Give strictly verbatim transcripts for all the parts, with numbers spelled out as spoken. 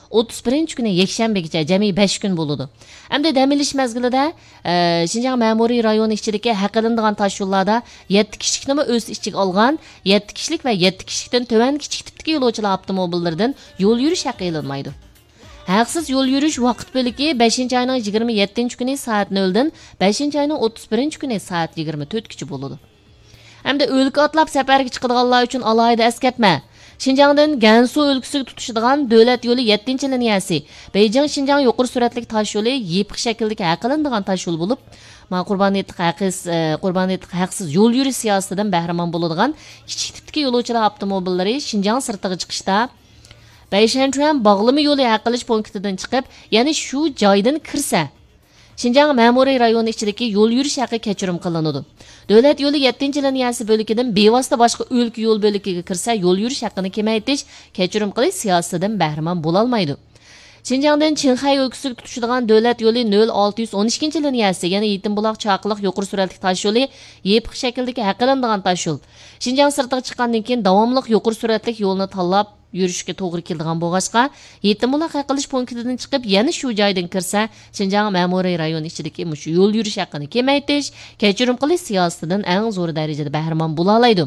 o'ttiz birinchi kuni yakshanbagacha jami besh kun bo'ladi. Hamda dam olish mezgilida e, Şinjan ma'muriy rayoni ichidagi haqqilinadigan tosh yo'llarda yetti kishilikni o'z ichiga olgan yetti kishilik va yetti kishilikdan tuvan kichik tipdagi yo'lovchilar avtomobillaridan yo'l yurish haqqi e'linmaydi. Haqsiz yo'l yurish vaqt bo'ligi beshinchi oyning yigirma yettinchi kuni soat nol dan beshinchi oyning o'ttiz birinchi kuni soat yigirma to'rt gacha bo'ladi. Hamda o'lka otlab safarga chiqadiganlar uchun alohida eskartma. Şinjandan Gansu o'lkasiga tutishadigan davlat yo'li yettinchi liniyasi, Beijing Şinjan yuqori suratli tosh yo'li yepiq shakldagi aqlinadigan tosh yo'l bo'lib, ma qurboniyat haqsiz qurboniyat haqsiz yo'l yurish siyosatidan bahramon bo'ladigan kichik tipdagi yo'lovchilar avtomobillari Şinjan sirtiga chiqishda Beyshanchuan bog'lama yo'li aqilish punktidan chiqib, ya'ni shu joydan kirsa, Şinjan ma'muriy rayoni ichidagi yo'l yurish haqqi kechirim qilinadi. Davlat yo'li yettinchi liniyasi bo'likidan bevosita boshqa o'lka yo'l bo'likiga kirsa, yo'l yurish haqqini kamaytirish, kechirim qilish siyosatidan bahramon bo'la olmaydi. Şinjandan Qinghai o'lkasiga tutishadigan davlat yo'li nol olti yuz o'n ikkinchi liniyasi, ya'ni Yetimbuloq Chaqiliq yuqori suratli tosh yo'li yepiq shakldagi haqqilinadigan tosh yo'l. Şinjan sirtiga chiqqandan keyin davomli yuqori suratli yo'lni tanlab yurishga to'g'ri keladigan bo'lg'achqa, Yetimbuloq haqilish punktidan chiqib, yana shu joydan kirsa, Şinjan ma'muriy rayoni ichidagi shu yo'l yurish haqqini kamaytirish, kechirim qilish siyosatidan eng zo'r darajada bahramon bo'la oladi.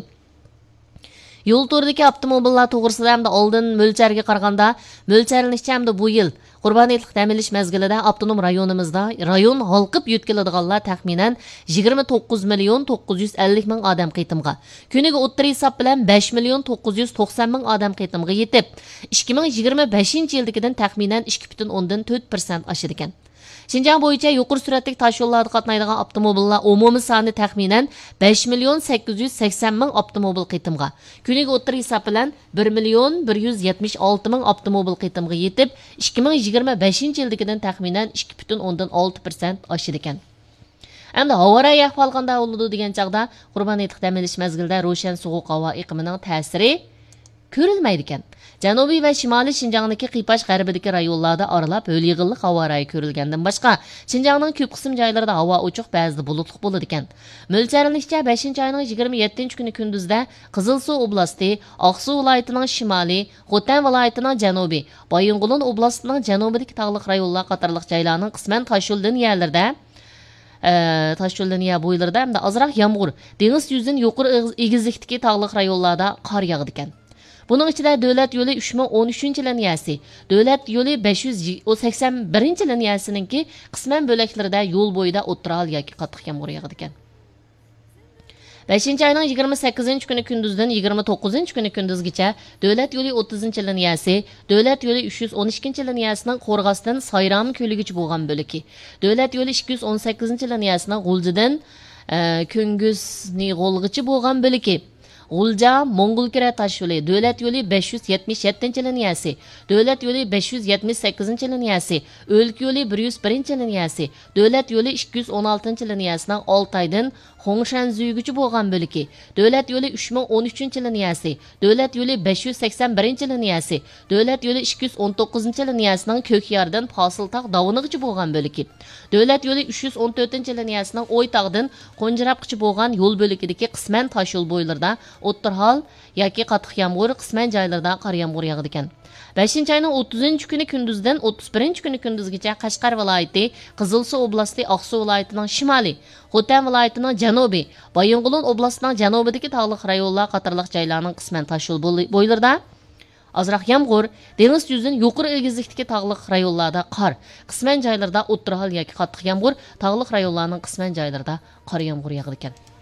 Yo'l to'ridagi avtomobillar to'g'risida hamda oldin mo'lcharga qaraganda mo'lcharlanishcha hamda bu yil qurboniyatlik dam olish mezgilida avtonom rayonimizda rayon halqib yetkiladiganlar taxminan yigirma to'qqiz million to'qqiz yuz ellik ming odam qitimga, kuniga o'rta hisob bilan besh million to'qqiz yuz to'qson ming odam qitimga yetib, ikki ming yigirma beshinchi yildagidan taxminan ikki butun o'ndan to'rt persent oshadi ekan. Şinjan bo'yicha yuqori suratli tosh yo'llarda qatnaydigan avtomobillar umumiy soni taxminan besh million sakkiz yuz sakson ming avtomobil qitimga, kuniga o'rta hisob bilan bir million bir yuz yetmish olti ming avtomobil qitimga yetib, ikki ming yigirma beshinchi yildagidan taxminan ikki butun o'ndan olti persent oshadi ekan. Endi havo rayi ahvoli qanday bo'ladi degan chaqda qurboniyatlik dam olish mezgilida ro'shan sovuq havo iqimining ta'siri ko'rilmaydi ekan. Janubiy va shimoliy Şinjandagi Qipash g'arbidagi rayonlarda oralab ho'l yig'inli havo rayi ko'rilgandan boshqa, Şinjandning ko'p qism joylarida havo ochiq, ba'zida bulutli bo'ladi ekan. Mo'ljallanishcha beshinchi oyning yigirma yettinchi kuni kunduzda Qizilsuv oblasti, Oqsu viloyatining shimoliy, Xotan viloyatining janubiy, Baying'ulun oblastining janubidagi tog'liq rayonlar qatorliq joylarning qisman toshyo'ldan yerlarda toshyo'ldan yer bo'ylarida hamda ozroq yomg'ir, dengiz yuzining yuqori egizlikdagi tog'liq rayonlarda qor yog'di ekan. Bunun ichida davlat yo'li uch ming o'n uchinchi liniyasi, davlat yo'li besh yuz sakson birinchi liniyasininki qisman bo'laklarida yo'l bo'yida o'tiral yoki qattiq yomg'ir yog'di ekan. beshinchi oyning yigirma sakkizinchi kuni kunduzdan yigirma to'qqizinchi kuni kunduzgacha davlat yo'li o'ttizinchi liniyasi, davlat yo'li uch yuz o'n ikkinchi liniyasining Qo'rg'osdan Sayram ko'ligicha bo'lgan bo'liki, davlat yo'li ikki yuz o'n sakkizinchi liniyasining G'uljidan Ko'ngizning G'olg'ichi bo'lgan bo'liki, G'ulja Mong'ulkira tosh yo'li, davlat yo'li besh yuz yetmish yettinchi liniyasi, davlat yo'li besh yuz yetmish sakkizinchi liniyasi, o'lka yo'li bir yuz birinchi liniyasi, davlat yo'li ikki yuz o'n oltinchi liniyasining Oltaydan Xongshanzuygacha bo'lgan bo'liki, davlat yo'li uch ming o'n uchinchi liniyasi, davlat yo'li besh yuz sakson birinchi liniyasi, davlat yo'li ikki yuz o'n to'qqizinchi liniyasining Ko'kyardan Posiltog' Dovonigacha bo'lgan bo'liki, davlat yo'li uch yuz o'n to'rtinchi liniyasining O'ytog'dan Qo'njirabgacha bo'lgan yo'l bo'ligidagi qisman tosh yo'l bo'ylarida o'ttirhol yoki qattiq yomg'ir, qisman joylarda qor yomg'ir yog'di ekan. beshinchi oyning o'ttizinchi kuni kunduzdan o'ttiz birinchi kuni kunduzgacha Qashqar viloyati, Qizilsuv oblasti, Oqsuv viloyatining shimoliy, Xotan viloyatining janubiy, Baying'ulun oblastining janubidagi tog'liq rayonlar qatorliq joylarning qisman tosh yo'l bo'ylarida ozroq yomg'ir, dengiz yuzining yuqori egizlikdagi tog'liq rayonlarda qor, qisman joylarda o'ttirhol yoki qattiq yomg'ir, tog'liq rayonlarning qisman joylarida qor yomg'ir yog'di ekan.